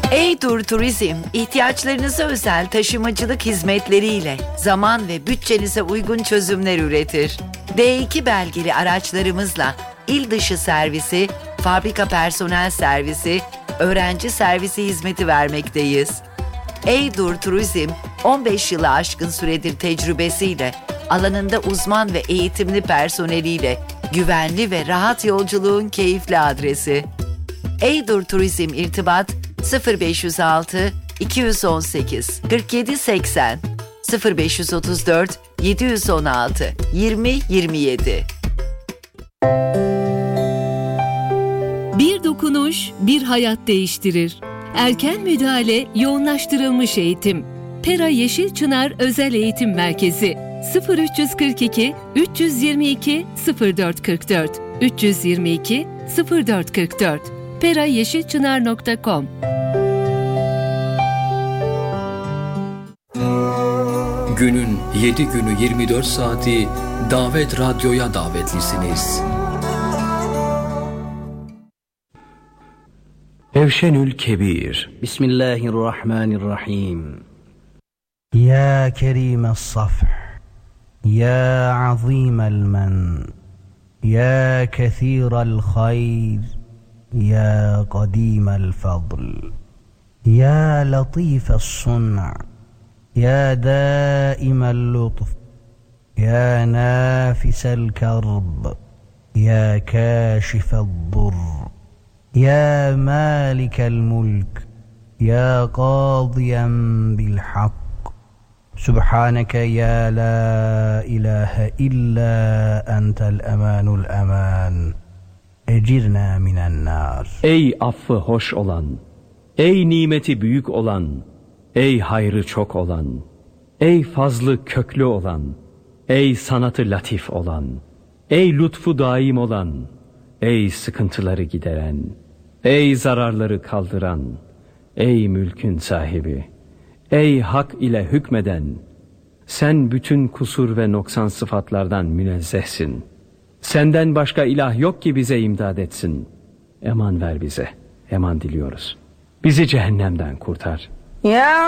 Eydur Turizm, ihtiyaçlarınıza özel taşımacılık hizmetleriyle zaman ve bütçenize uygun çözümler üretir. D2 belgeli araçlarımızla il dışı servisi, fabrika personel servisi, öğrenci servisi hizmeti vermekteyiz. Eydur Turizm, 15 yılı aşkın süredir tecrübesiyle, alanında uzman ve eğitimli personeliyle güvenli ve rahat yolculuğun keyifli adresi. Eydur Turizm irtibat 0506 218 47 80 0534 716 20 27. Bir dokunuş bir hayat değiştirir. Erken müdahale, yoğunlaştırılmış eğitim. Pera Yeşilçınar Özel Eğitim Merkezi 0342 322 0444 322 0444 perayeşilçınar.com. Günün 7 günü 24 saati Davet Radyo'ya davetlisiniz. Evşenül Kebir. Bismillahirrahmanirrahim. Ya Kerim'es Safh, Ya Azim'el Men, Ya Kethir'el Hayr, Ya Kadim'el Fadl, Ya Latif'es Sun'a, Ya Daim'el Lutf, Ya Nafis'el Karb, Ya Kâşif'el Dur, Ya Mâlikel Mulk, Ya Qâdiyen Bilhak, Subhaneke ya la ilahe illa entel emanul eman. Ecirna minen nar. Ey affı hoş olan, ey nimeti büyük olan, ey hayrı çok olan, ey fazlı köklü olan, ey sanatı latif olan, ey lütfu daim olan, ey sıkıntıları gideren, ey zararları kaldıran, ey mülkün sahibi, ey hak ile hükmeden, sen bütün kusur ve noksan sıfatlardan münezzehsin. Senden başka ilah yok ki bize imdad etsin. Eman ver bize, eman diliyoruz. Bizi cehennemden kurtar. Ya